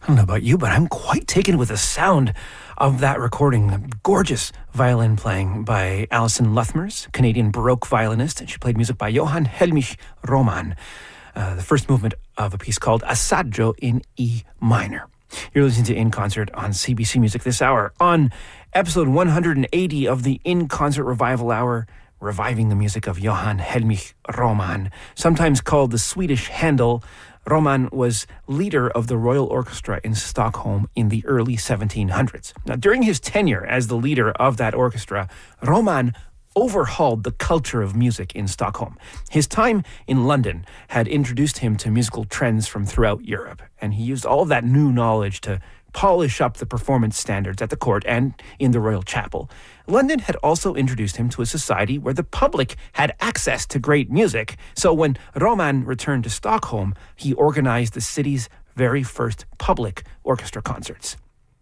don't know about you, but I'm quite taken with the sound of that recording. Gorgeous violin playing by Alison Luthmers, Canadian Baroque violinist, and she played music by Johann Hellmich Roman, the first movement of a piece called Assaggio in E minor. You're listening to In Concert on CBC Music this hour on episode 180 of the In Concert Revival Hour, reviving the music of Johann Hellmich Roman, sometimes called the Swedish Handel. Roman was leader of the Royal Orchestra in Stockholm in the early 1700s. Now, during his tenure as the leader of that orchestra, Roman overhauled the culture of music in Stockholm. His time in London had introduced him to musical trends from throughout Europe, and he used all of that new knowledge to polish up the performance standards at the court and in the Royal Chapel. London had also introduced him to a society where the public had access to great music. So when Roman returned to Stockholm, he organized the city's very first public orchestra concerts.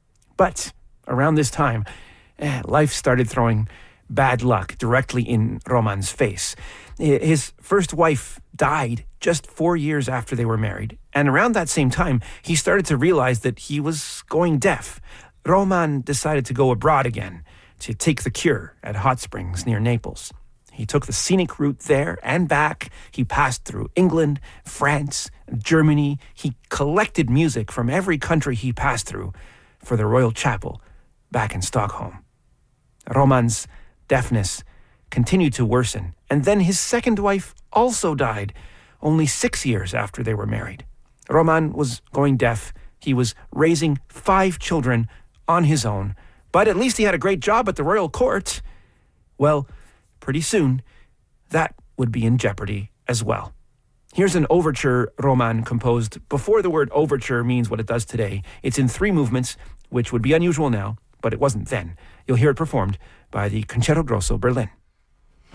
But around this time, life started throwing bad luck directly in Roman's face. His first wife died just 4 years after they were married, and around that same time, he started to realize that he was going deaf. Roman decided to go abroad again, to take the cure at Hot Springs near Naples. He took the scenic route there and back. He passed through England, France, Germany. He collected music from every country he passed through for the Royal Chapel back in Stockholm. Roman's deafness continued to worsen, and then his second wife also died only 6 years after they were married. Roman was going deaf. He was raising 5 children on his own, but at least he had a great job at the royal court. Well, pretty soon, that would be in jeopardy as well. Here's an overture Roman composed before the word overture means what it does today. It's in 3 movements, which would be unusual now, but it wasn't then. You'll hear it performed by the Concerto Grosso Berlin.